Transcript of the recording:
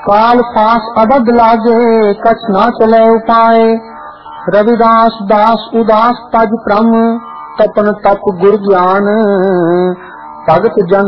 काल फास अबद लागे कछ न चले उपाय। रविदास दास उदास तज क्रम तपन तप गुर ज्ञान। भगत जन